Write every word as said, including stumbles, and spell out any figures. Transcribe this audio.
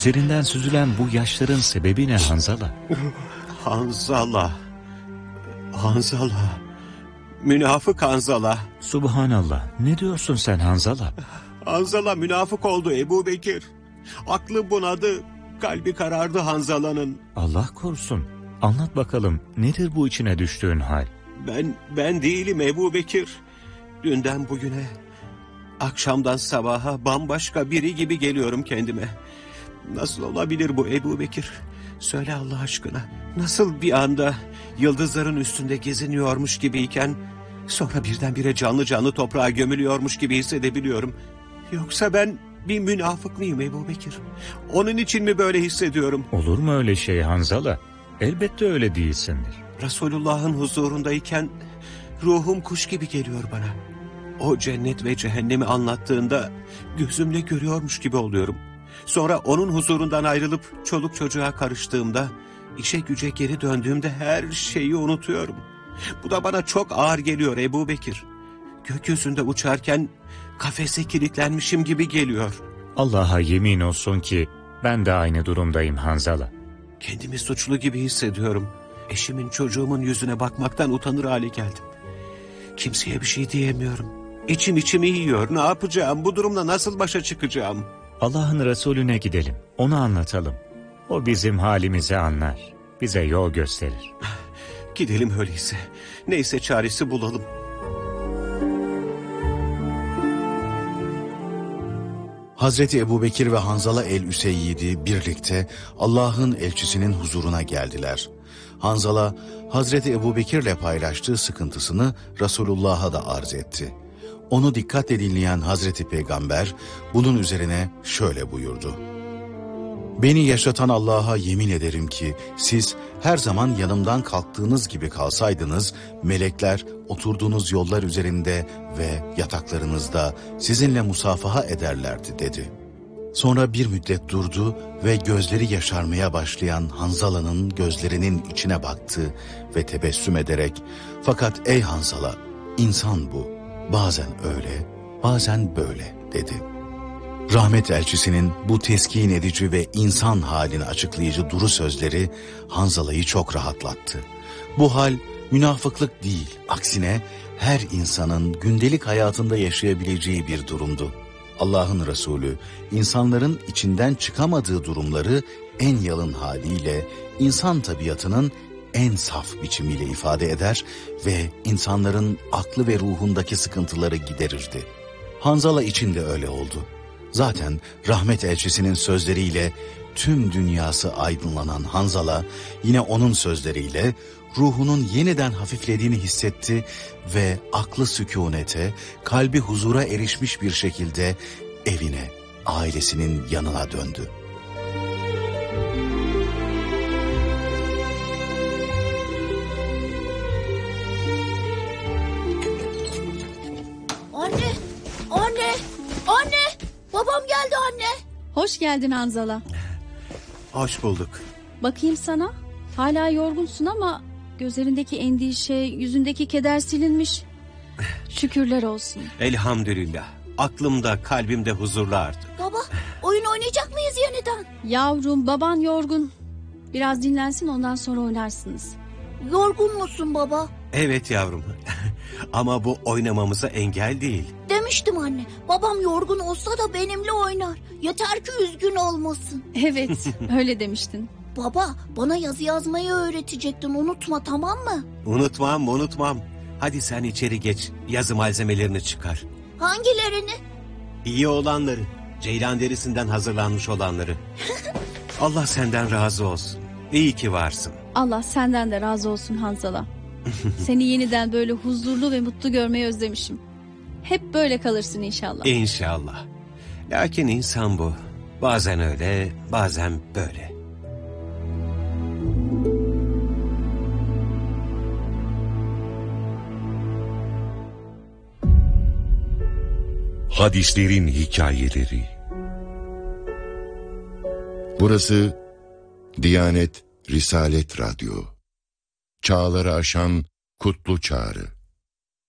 Üzerinden süzülen bu yaşların sebebi ne Hanzala? Hanzala. Hanzala. Münafık Hanzala. Subhanallah. Ne diyorsun sen Hanzala? Hanzala münafık oldu Ebu Bekir. Aklı bunadı, kalbi karardı Hanzala'nın. Allah korusun. Anlat bakalım, nedir bu içine düştüğün hal? Ben, ben değilim Ebu Bekir. Dünden bugüne, akşamdan sabaha bambaşka biri gibi geliyorum kendime. Nasıl olabilir bu Ebu Bekir? Söyle Allah aşkına. Nasıl bir anda yıldızların üstünde geziniyormuş gibiyken, sonra birdenbire canlı canlı toprağa gömülüyormuş gibi hissedebiliyorum. Yoksa ben bir münafık mıyım Ebu Bekir? Onun için mi böyle hissediyorum? Olur mu öyle şey Hanzala? Elbette öyle değilsindir. Resulullah'ın huzurundayken ruhum kuş gibi geliyor bana. O cennet ve cehennemi anlattığında gözümle görüyormuş gibi oluyorum. Sonra onun huzurundan ayrılıp çoluk çocuğa karıştığımda, işe güce geri döndüğümde her şeyi unutuyorum. Bu da bana çok ağır geliyor Ebu Bekir. Gökyüzünde uçarken kafese kilitlenmişim gibi geliyor. Allah'a yemin olsun ki ben de aynı durumdayım Hanzala. Kendimi suçlu gibi hissediyorum. Eşimin, çocuğumun yüzüne bakmaktan utanır hale geldim. Kimseye bir şey diyemiyorum. İçim içimi yiyor. Ne yapacağım? Bu durumla nasıl başa çıkacağım? Allah'ın Resulüne gidelim. Onu anlatalım. O bizim halimizi anlar. Bize yol gösterir. Gidelim öyleyse. Neyse çaresi bulalım. Hazreti Ebubekir ve Hanzala el-Üseyyid'i birlikte Allah'ın elçisinin huzuruna geldiler. Hanzala, Hazreti Ebubekir'le paylaştığı sıkıntısını Resulullah'a da arz etti. Onu dikkatle dinleyen Hazreti Peygamber bunun üzerine şöyle buyurdu. Beni yaşatan Allah'a yemin ederim ki siz her zaman yanımdan kalktığınız gibi kalsaydınız, melekler oturduğunuz yollar üzerinde ve yataklarınızda sizinle musafaha ederlerdi dedi. Sonra bir müddet durdu ve gözleri yaşarmaya başlayan Hanzala'nın gözlerinin içine baktı ve tebessüm ederek, fakat ey Hanzala, insan bu, bazen öyle, bazen böyle dedi. Rahmet elçisinin bu teskin edici ve insan halini açıklayıcı duru sözleri Hanzala'yı çok rahatlattı. Bu hal münafıklık değil, aksine her insanın gündelik hayatında yaşayabileceği bir durumdu. Allah'ın Resulü insanların içinden çıkamadığı durumları en yalın haliyle, insan tabiatının en saf biçimiyle ifade eder ve insanların aklı ve ruhundaki sıkıntıları giderirdi. Hanzala için de öyle oldu. Zaten rahmet elçisinin sözleriyle tüm dünyası aydınlanan Hanzala yine onun sözleriyle ruhunun yeniden hafiflediğini hissetti ve aklı sükunete, kalbi huzura erişmiş bir şekilde evine, ailesinin yanına döndü. Anne, anne, anne, babam geldi anne. Hoş geldin Hanzala. Hoş bulduk. Bakayım sana. Hala yorgunsun ama gözlerindeki endişe, yüzündeki keder silinmiş. Şükürler olsun. Elhamdülillah. Aklımda, kalbimde huzurlu artık. Baba, oyun oynayacak mıyız yeniden? Yavrum, baban yorgun. Biraz dinlensin, ondan sonra oynarsınız. Yorgun musun baba? Evet yavrum. Ama bu oynamamıza engel değil. Demiştim anne. Babam yorgun olsa da benimle oynar. Yeter ki üzgün olmasın. Evet, öyle demiştin. Baba, bana yazı yazmayı öğretecektin, unutma, tamam mı? Unutmam, unutmam. Hadi sen içeri geç, yazı malzemelerini çıkar. Hangilerini? İyi olanları, ceylan derisinden hazırlanmış olanları. Allah senden razı olsun. İyi ki varsın. Allah senden de razı olsun Hanzala. Seni yeniden böyle huzurlu ve mutlu görmeyi özlemişim. Hep böyle kalırsın inşallah. İnşallah. Lakin insan bu. Bazen öyle, bazen böyle. Hadislerin hikayeleri. Burası Diyanet Risalet Radyo. Çağları aşan kutlu çağrı.